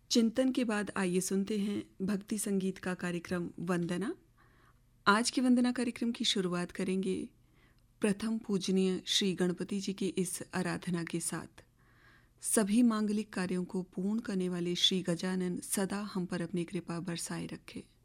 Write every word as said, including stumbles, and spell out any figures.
चिंतन के बाद आइए सुनते हैं भक्ति संगीत का कार्यक्रम वंदना। आज की वंदना कार्यक्रम की शुरुआत करेंगे प्रथम पूजनीय श्री गणपति जी की इस आराधना के साथ। सभी मांगलिक कार्यों को पूर्ण करने वाले श्री गजानन सदा हम पर अपनी कृपा बरसाए रखे।